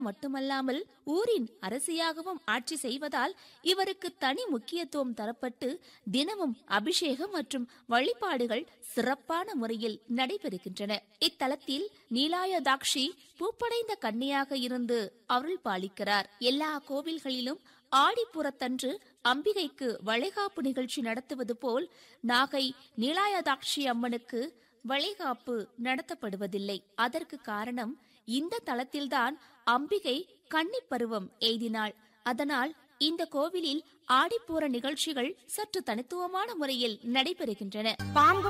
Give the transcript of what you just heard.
மட்டுமல்லாமல் ஊரின் அரசியாகவும் ஆட்சி செய்வதால் இவருக்கு தனி முக்கியத்துவம் தரப்பட்டு தினமும் அபிஷேகம் மற்றும் வழிபாடுகள் சிறப்பான முறையில் நடைபெறுகின்றன. இத்தலத்தில் நீலாயதாக்ஷி பூப்படைந்த கன்னியாக இருந்து அருள் பாலிக்கிறார். எல்லா கோவில்களிலும் ஆடிப்புறத்தன்று அம்பிகைக்கு வளைகாப்பு நிகழ்ச்சி நடத்துவது போல் நாகை நீலாயதாக்ஷி அம்மனுக்கு வளைகாப்பு நடத்தப்படுவதில்லை. அதற்கு காரணம், இந்த தலத்தில்தான் அம்பிகை கன்னிப் பருவம் எய்தினாள். அதனால் இந்த கோவிலில் ஆடிப்பூர நிகழ்ச்சிகள் சற்று தனித்துவமான முறையில் நடைபெறுகின்றன. பாம்பு